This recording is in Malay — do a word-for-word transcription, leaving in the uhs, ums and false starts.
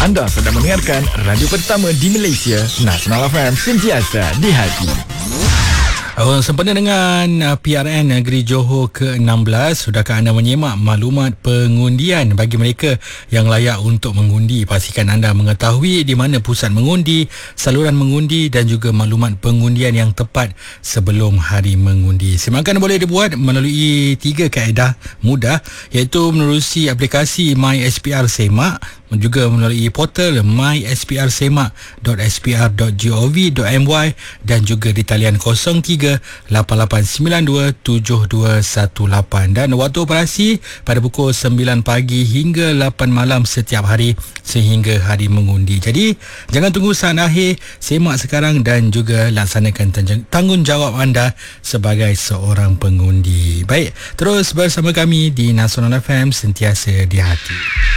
Anda sedang mendengarkan radio pertama di Malaysia, Nasional F M, sentiasa di hati. Oh, sempena dengan uh, P R N Negeri Johor ke enam belas, sudahkah anda menyemak maklumat pengundian bagi mereka yang layak untuk mengundi? Pastikan anda mengetahui di mana pusat mengundi, saluran mengundi dan juga maklumat pengundian yang tepat sebelum hari mengundi. Semakan boleh dibuat melalui tiga kaedah mudah, iaitu menerusi aplikasi My S P R Semak, juga melalui portal my s p r semak dot s p r dot gov dot my dan juga di talian kosong tiga lapan lapan sembilan dua tujuh dua satu lapan, dan waktu operasi pada pukul sembilan pagi hingga lapan malam setiap hari sehingga hari mengundi. Jadi jangan tunggu saat akhir, semak sekarang dan juga laksanakan tanggungjawab anda sebagai seorang pengundi. Baik, terus bersama kami di Nasional F M, sentiasa di hati.